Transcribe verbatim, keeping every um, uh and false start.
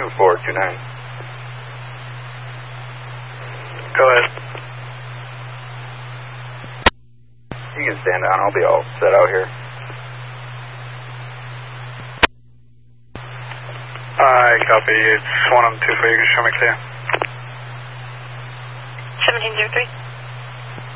two four two nine. Go ahead. You can stand down. I'll be all set out here. I copy. It's one on two for you. Show me clear. seventeen zero three.